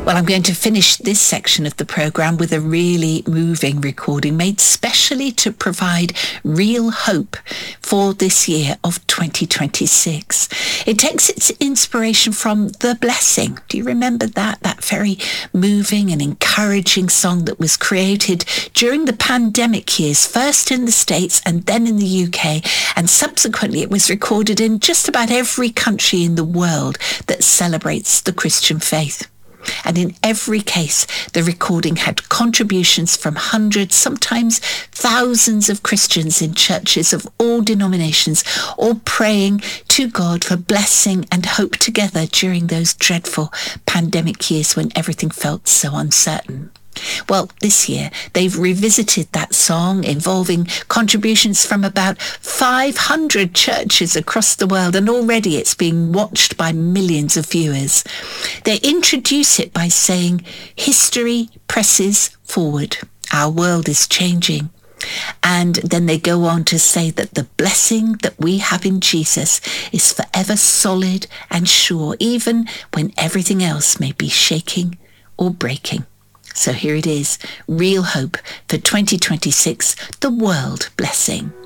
Well, I'm going to finish this section of the programme with a really moving recording made specially to provide real hope for this year of 2026. It takes its inspiration from The Blessing. Do you remember that? That very moving and encouraging song that was created during the pandemic years, first in the States and then in the UK, and subsequently it was recorded in just about every country in the world that celebrates the Christian faith. And in every case, the recording had contributions from hundreds, sometimes thousands of Christians in churches of all denominations, all praying to God for blessing and hope together during those dreadful pandemic years when everything felt so uncertain. Well, this year, they've revisited that song involving contributions from about 500 churches across the world, and already it's being watched by millions of viewers. They introduce it by saying, "History presses forward. Our world is changing." And then they go on to say that the blessing that we have in Jesus is forever solid and sure, even when everything else may be shaking or breaking. So here it is, real hope for 2026, the world blessing.